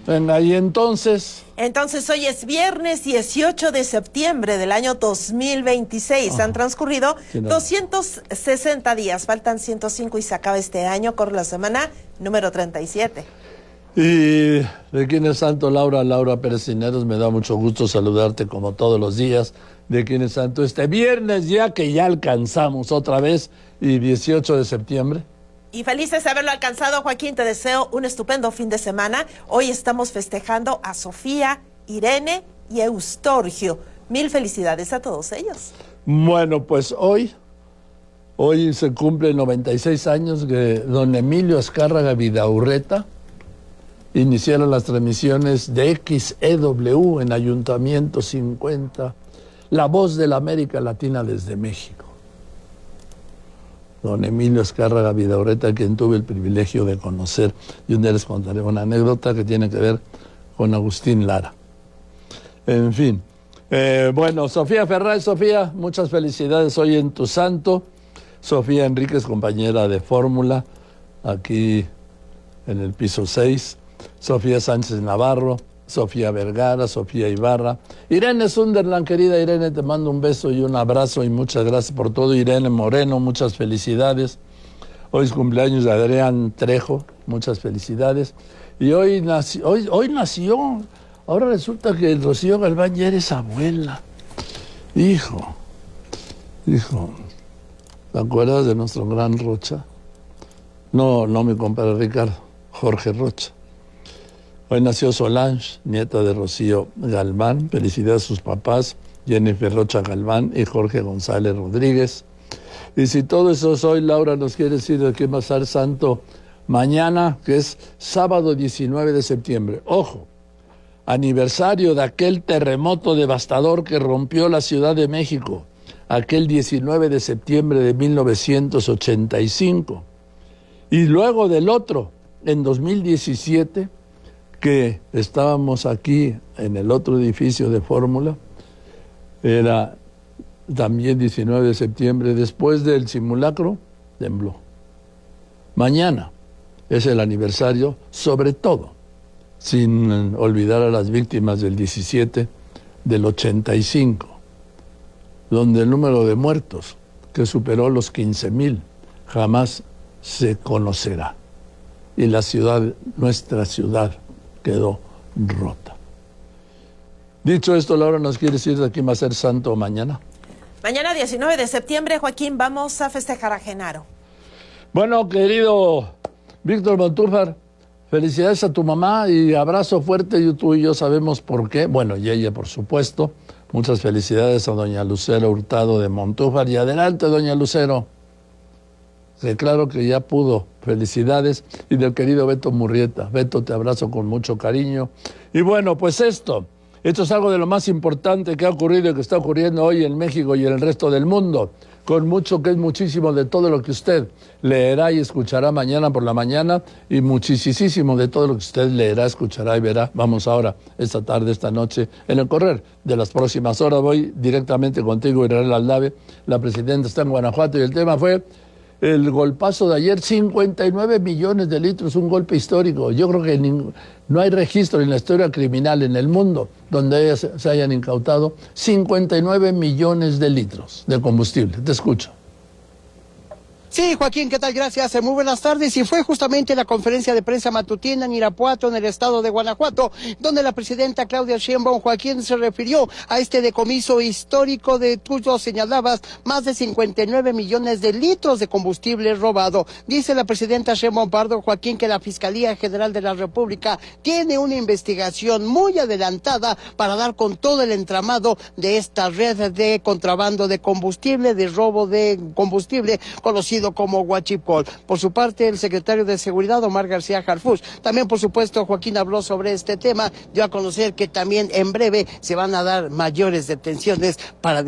Venga, y entonces... Entonces hoy es viernes 18 de septiembre del año 2026. Han transcurrido 260 días, faltan 105 y se acaba este año, corre la semana número 37. Y de quién es santo, Laura Pérez Cineros, me da mucho gusto saludarte como todos los días. De quién es santo este viernes, ya que ya alcanzamos otra vez, y 18 de septiembre. Y felices de haberlo alcanzado, Joaquín, te deseo un estupendo fin de semana. Hoy estamos festejando a Sofía, Irene y Eustorgio. Mil felicidades a todos ellos. Bueno, pues hoy se cumple 96 años que don Emilio Azcárraga Vidaurreta iniciaron las transmisiones de XEW en Ayuntamiento 50, la voz de la América Latina desde México. Don Emilio Azcárraga Vidaurreta, quien tuve el privilegio de conocer, y un día les contaré una anécdota que tiene que ver con Agustín Lara. En fin, bueno, Sofía Ferraz, Sofía, muchas felicidades hoy en tu santo. Sofía Enríquez, compañera de fórmula, aquí en el piso 6. Sofía Sánchez Navarro, Sofía Vergara, Sofía Ibarra. Irene Sunderland, querida Irene, te mando un beso y un abrazo y muchas gracias por todo. Irene Moreno, muchas felicidades. Hoy es cumpleaños de Adrián Trejo, muchas felicidades. Y hoy nació, ahora resulta que Rocío Galván ya eres abuela. Hijo, ¿te acuerdas de nuestro gran Rocha? No mi compadre Ricardo, Jorge Rocha. Hoy nació Solange, nieta de Rocío Galván. Felicidades a sus papás, Jennifer Rocha Galván y Jorge González Rodríguez. Y si todo eso es hoy, Laura nos quiere decir de qué va a ser santo mañana, que es sábado 19 de septiembre. Ojo, aniversario de aquel terremoto devastador que rompió la Ciudad de México, aquel 19 de septiembre de 1985. Y luego del otro, en 2017... que estábamos aquí en el otro edificio de Fórmula, era también 19 de septiembre, después del simulacro, tembló. Mañana es el aniversario, sobre todo, sin olvidar a las víctimas del 17, del 85, donde el número de muertos, que superó los 15,000, jamás se conocerá. Y la ciudad, nuestra ciudad, quedó rota. Dicho esto, Laura, ¿nos quiere decir de quién va a ser santo mañana? Mañana 19 de septiembre, Joaquín, vamos a festejar a Genaro. Bueno, querido Víctor Montúfar, felicidades a tu mamá y abrazo fuerte, y tú y yo sabemos por qué. Bueno, y ella, por supuesto. Muchas felicidades a doña Lucero Hurtado de Montúfar. Y adelante, doña Lucero. Que claro que ya pudo. Felicidades. Y del querido Beto Murrieta. Beto, te abrazo con mucho cariño. Y bueno, pues esto es algo de lo más importante que ha ocurrido y que está ocurriendo hoy en México y en el resto del mundo. Con mucho, que es muchísimo de todo lo que usted leerá y escuchará mañana por la mañana, y muchísimo de todo lo que usted leerá, escuchará y verá. Vamos ahora, esta tarde, esta noche, en el correr de las próximas horas. Voy directamente contigo, Israel Aldave. La presidenta está en Guanajuato y el tema fue el golpazo de ayer, 59 millones de litros, un golpe histórico. Yo creo que no hay registro en la historia criminal en el mundo donde se hayan incautado 59 millones de litros de combustible. Te escucho. Sí, Joaquín, ¿qué tal? Gracias. Muy buenas tardes. Y fue justamente la conferencia de prensa matutina en Irapuato, en el estado de Guanajuato, donde la presidenta Claudia Sheinbaum, Joaquín, se refirió a este decomiso histórico de, tú lo señalabas, más de 59 millones de litros de combustible robado. Dice la presidenta Sheinbaum Pardo, Joaquín, que la Fiscalía General de la República tiene una investigación muy adelantada para dar con todo el entramado de esta red de contrabando de combustible, de robo de combustible, conocido como huachipol. Por su parte, el secretario de Seguridad, Omar García Harfuch, también, por supuesto, Joaquín habló sobre este tema, dio a conocer que también en breve se van a dar mayores detenciones para